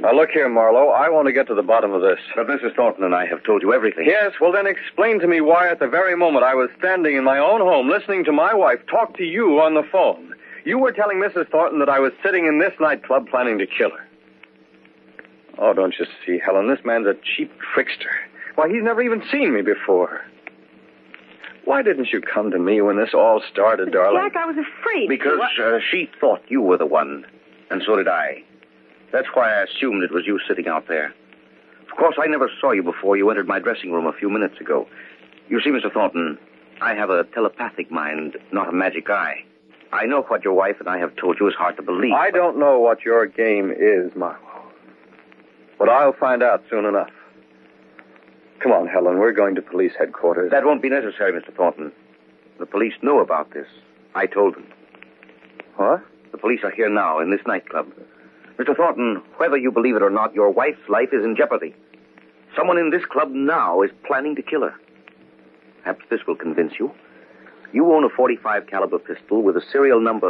Now, look here, Marlowe. I want to get to the bottom of this. But Mrs. Thornton and I have told you everything. Yes, well, then explain to me why at the very moment I was standing in my own home listening to my wife talk to you on the phone, you were telling Mrs. Thornton that I was sitting in this nightclub planning to kill her. Oh, don't you see, Helen, this man's a cheap trickster. Why, he's never even seen me before. Why didn't you come to me when this all started, darling? Jack, I was afraid. Because she thought you were the one, and so did I. That's why I assumed it was you sitting out there. Of course, I never saw you before you entered my dressing room a few minutes ago. You see, Mr. Thornton, I have a telepathic mind, not a magic eye. I know what your wife and I have told you is hard to believe. I don't know what your game is, Marlowe. But I'll find out soon enough. Come on, Helen, we're going to police headquarters. That won't be necessary, Mr. Thornton. The police know about this. I told them. What? The police are here now in this nightclub. Mr. Thornton, whether you believe it or not, your wife's life is in jeopardy. Someone in this club now is planning to kill her. Perhaps this will convince you. You own a .45 caliber pistol with a serial number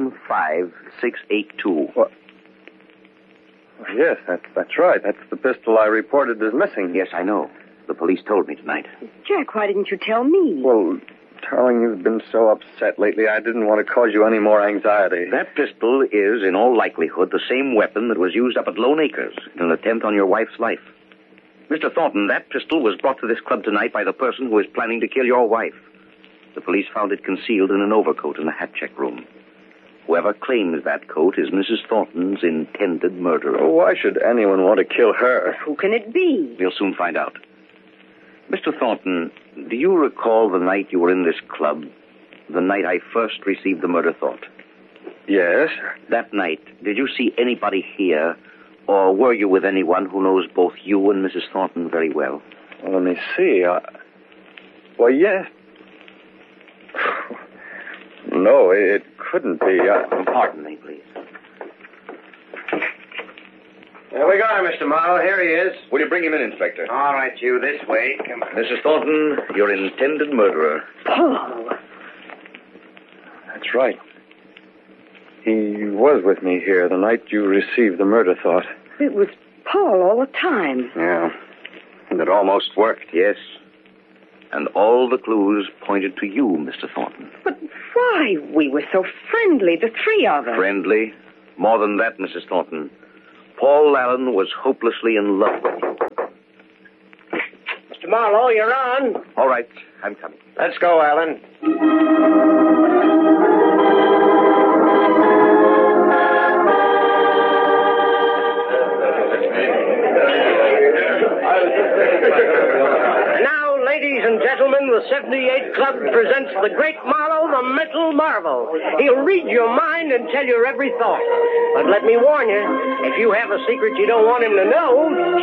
75682. What? Yes, that's right. That's the pistol I reported as missing. Yes, I know. The police told me tonight. Jack, why didn't you tell me? Well, darling, you've been so upset lately, I didn't want to cause you any more anxiety. That pistol is, in all likelihood, the same weapon that was used up at Lone Acres in an attempt on your wife's life. Mr. Thornton, that pistol was brought to this club tonight by the person who is planning to kill your wife. The police found it concealed in an overcoat in the hat check room. Whoever claims that coat is Mrs. Thornton's intended murderer. Well, why should anyone want to kill her? Who can it be? We'll soon find out. Mr. Thornton, do you recall the night you were in this club, the night I first received the murder thought? Yes. That night, did you see anybody here, or were you with anyone who knows both you and Mrs. Thornton very well? Well, let me see. Well, yes. No, it couldn't be. Pardon me, please. There we go, Mr. Marlowe. Here he is. Will you bring him in, Inspector? All right, you this way. Come on. Mrs. Thornton, your intended murderer. Paul. That's right. He was with me here the night you received the murder thought. It was Paul all the time. Yeah. And it almost worked. Yes. And all the clues pointed to you, Mr. Thornton. But why? We were so friendly, the three of us. Friendly? More than that, Mrs. Thornton. Paul Allen was hopelessly in love with you. Mr. Marlowe, you're on. All right, I'm coming. Let's go, Alan. Now, ladies and gentlemen, the 78 Club presents the great Marlowe, the mental marvel. He'll read your mind and tell your every thought. But let me warn you, if you have a secret you don't want him to know,